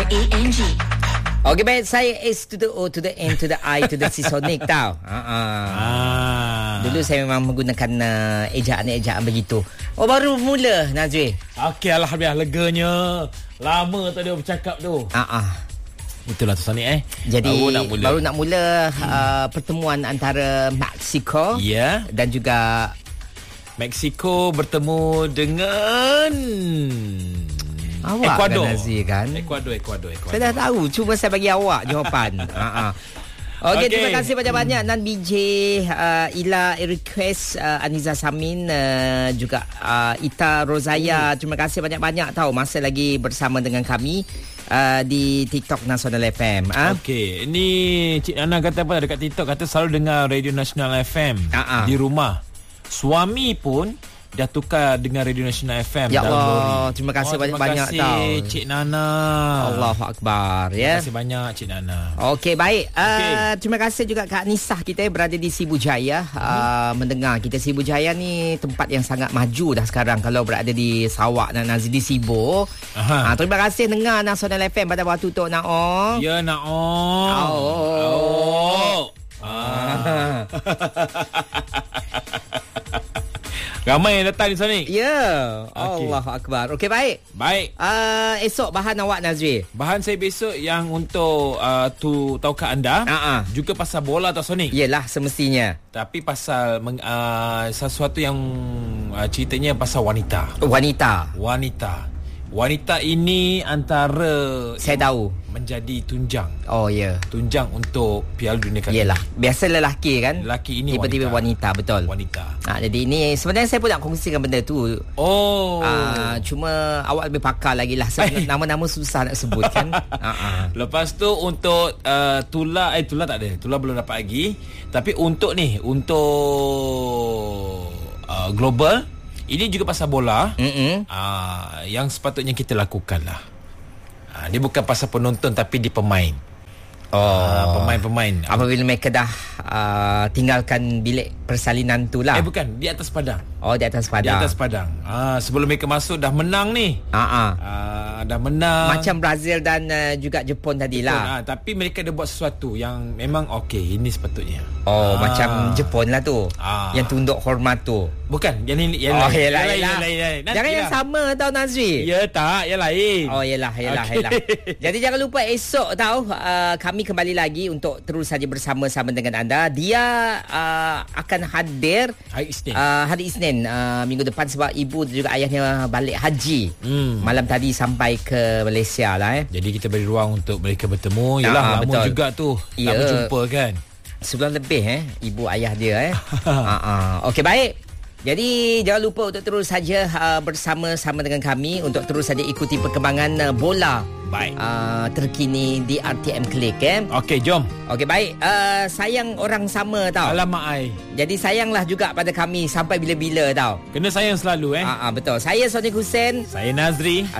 RANG. Okey, baik. Saya S to the O to the N to the I to the C Sonic tau. Dulu saya memang menggunakan ejaan-ejaan begitu. Oh, baru mula Nazri. Okey, alhamdulillah leganya. Lama tak ada bercakap tu. Itulah tu Sonic Jadi baru nak mula pertemuan antara Mexico dan juga Mexico bertemu dengan awak Ecuador. Nazir kan? Ecuador. Saya dah tahu, cuma saya bagi awak jawapan. Okey, terima kasih banyak-banyak Nan BJ, Ila Request, Aniza Samin, juga Ita Rozaya. Terima kasih banyak-banyak tahu masa lagi bersama dengan kami di TikTok Nasional FM. Okey, ini Cik Nana kata apa dekat TikTok, kata selalu dengar Radio Nasional FM di rumah. Suami pun dah tukar dengan Radio Nasional FM. Ya Allah, terima kasih banyak-banyak tau. Terima kasih Cik Nana. Allahu Akbar. Terima kasih banyak Cik Nana. Okey, baik. Terima kasih juga Kak Nisah kita berada di Sibu Jaya, mendengar kita. Sibu Jaya ni tempat yang sangat maju dah sekarang kalau berada di Sarawak dan Nazri di Sibu. Terima kasih dengar Nasional FM pada waktu tu Naong. Ya Naong. Ramai yang datang ni Sonic. Ya. Allahu Akbar. Okey, baik. Esok bahan awak Nazri. Bahan saya besok yang untuk tu tahukah anda juga pasal bola tau Sonic. Yelah, semestinya. Tapi pasal sesuatu yang ceritanya pasal wanita. Wanita ini antara saya tahu menjadi tunjang. Oh ya. Tunjang untuk Piala Dunia kali. Yelah, biasa lelaki kan. Lelaki ini tiba-tiba wanita, betul. Jadi ini sebenarnya saya pun nak kongsikan benda tu. Cuma awak lebih pakar lagi lah. Nama-nama susah nak sebut kan. Lepas tu untuk Tula tak ada. Tula belum dapat lagi. Tapi untuk global, ini juga pasal bola. Yang sepatutnya kita lakukan lah. Dia bukan pasal penonton tapi di pemain. Pemain-pemain. Apabila mereka dah tinggalkan bilik persalinan tu lah. Bukan, di atas padang. Di atas padang. Sebelum mereka masuk dah menang ni. Dah menang. Macam Brazil dan juga Jepun tadilah. Tapi mereka ada buat sesuatu yang memang okey, ini sepatutnya. Macam Jepun lah tu. Yang tunduk hormat tu. Bukan, yang lain. Lain. Jangan yang sama tau Nazri. Ya tak, yang lain. Yelah. Jadi jangan lupa esok tau, kami kembali lagi untuk terus saja bersama-sama dengan anda. Dia akan hadir hari Isnin minggu depan sebab ibu dan juga ayahnya balik haji. Malam tadi sampai ke Malaysia lah. Jadi kita beri ruang untuk mereka bertemu. Yalah, lama betul. Juga tu tak berjumpa kan. Sebulan lebih ibu ayah dia Okey, baik. Jadi jangan lupa untuk terus saja bersama-sama dengan kami untuk terus saja ikuti perkembangan bola terkini di RTM Click. Okey, jom. Okey, baik. Sayang orang sama tau. Alamak ai. Jadi sayanglah juga pada kami sampai bila-bila tau. Kena sayang selalu betul. Saya Sonic Hussein. Saya Nazri.